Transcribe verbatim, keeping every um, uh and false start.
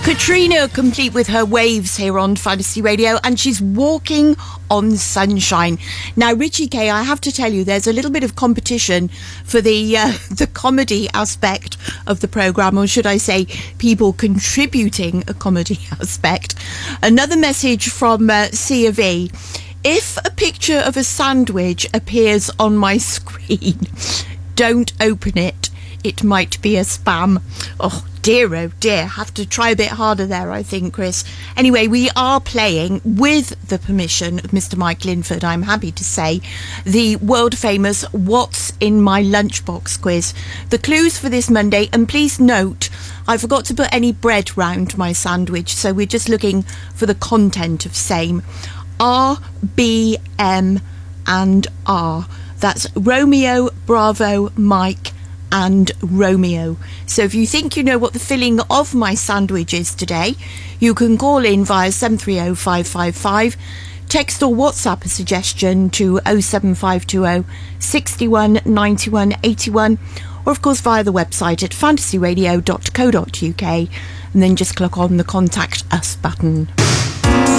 Katrina, complete with her waves here on Fantasy Radio, and she's walking on sunshine. Now, Richie K, I have to tell you, there's a little bit of competition for the uh, the comedy aspect of the programme, or should I say, people contributing a comedy aspect. Another message from uh, C of E. If a picture of a sandwich appears on my screen, don't open it. It might be a spam. Oh, dear, oh dear. Have to try a bit harder there, I think, Chris. Anyway, we are playing, with the permission of Mister Mike Linford, I'm happy to say, the world-famous What's in My Lunchbox quiz. The clues for this Monday, and please note, I forgot to put any bread round my sandwich, so we're just looking for the content of same. R, B, M, and R. That's Romeo, Bravo, Mike, and Romeo. So if you think you know what the filling of my sandwich is today, you can call in via seven three oh five five five, text or WhatsApp a suggestion to oh seven five two oh, six one, nine one, eight one, or of course via the website at fantasy radio dot co dot uk, and then just click on the Contact Us button.